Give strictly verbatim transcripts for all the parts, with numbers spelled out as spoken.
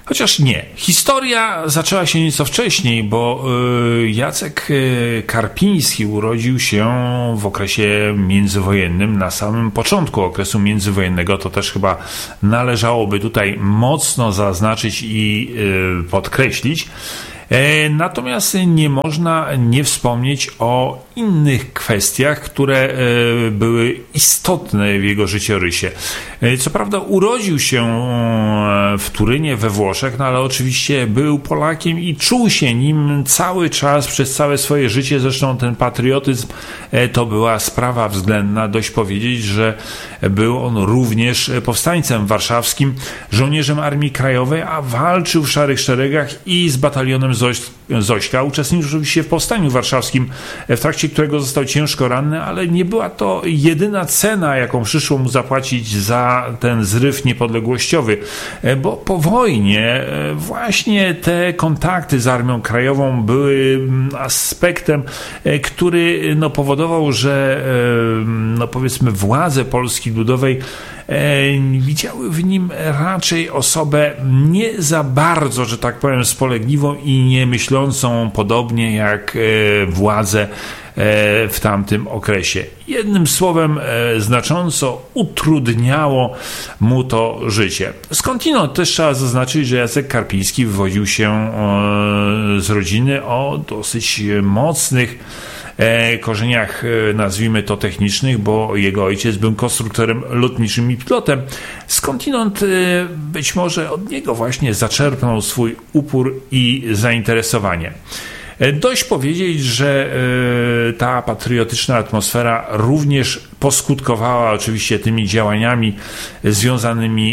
Chociaż nie. Historia zaczęła się nieco wcześniej, bo Jacek Karpiński urodził się w okresie międzywojennym, na samym początku okresu międzywojennego. To też chyba należałoby tutaj mocno zaznaczyć i podkreślić. Natomiast nie można nie wspomnieć o innych kwestiach, które były istotne w jego życiorysie. Co prawda urodził się w Turynie we Włoszech, no ale oczywiście był Polakiem i czuł się nim cały czas, przez całe swoje życie. Zresztą ten patriotyzm to była sprawa względna. Dość powiedzieć, że był on również powstańcem warszawskim, żołnierzem Armii Krajowej, a walczył w Szarych Szeregach i z batalionem Zoś- Zośka. Uczestniczył oczywiście w powstaniu warszawskim, w trakcie którego został ciężko ranny, ale nie była to jedyna cena, jaką przyszło mu zapłacić za ten zryw niepodległościowy, bo po wojnie właśnie te kontakty z Armią Krajową były aspektem, który no, powodował, że no, powiedzmy władze Polski Ludowej widziały w nim raczej osobę nie za bardzo, że tak powiem, spolegliwą i nie myślącą podobnie jak władze w tamtym okresie. Jednym słowem znacząco utrudniało mu to życie. Skądinąd też trzeba zaznaczyć, że Jacek Karpiński wywodził się z rodziny o dosyć mocnych korzeniach, nazwijmy to technicznych, bo jego ojciec był konstruktorem lotniczym i pilotem. Skądinąd być może od niego właśnie zaczerpnął swój upór i zainteresowanie. Dość powiedzieć, że ta patriotyczna atmosfera również poskutkowała oczywiście tymi działaniami związanymi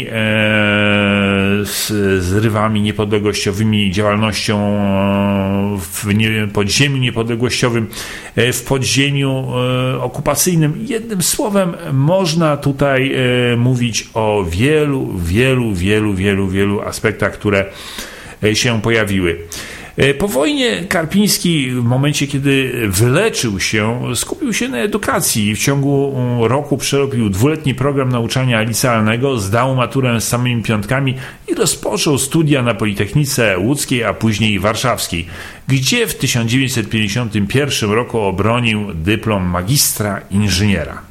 z zrywami niepodległościowymi, działalnością w podziemiu niepodległościowym, w podziemiu okupacyjnym. Jednym słowem można tutaj mówić o wielu, wielu, wielu, wielu, wielu aspektach, które się pojawiły. Po wojnie Karpiński, w momencie kiedy wyleczył się, skupił się na edukacji. W ciągu roku przerobił dwuletni program nauczania licealnego, zdał maturę z samymi piątkami i rozpoczął studia na Politechnice Łódzkiej, a później warszawskiej, gdzie w tysiąc dziewięćset pięćdziesiątym pierwszym roku obronił dyplom magistra inżyniera.